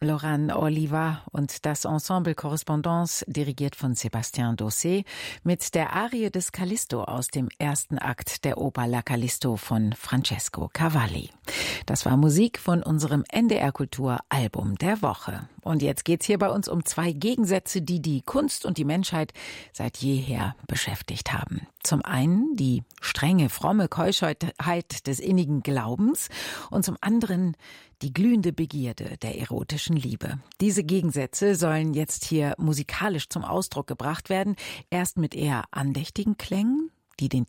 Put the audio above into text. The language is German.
Laurent Oliva und das Ensemble Correspondance, dirigiert von Sébastien Dossé, mit der Arie des Callisto aus dem ersten Akt der Oper La Callisto von Francesco Cavalli. Das war Musik von unserem NDR Kultur Album der Woche. Und jetzt geht's hier bei uns um zwei Gegensätze, die die Kunst und die Menschheit seit jeher beschäftigt haben. Zum einen die strenge, fromme Keuschheit des innigen Glaubens und zum anderen die glühende Begierde der erotischen Liebe. Diese Gegensätze sollen jetzt hier musikalisch zum Ausdruck gebracht werden. Erst mit eher andächtigen Klängen, die den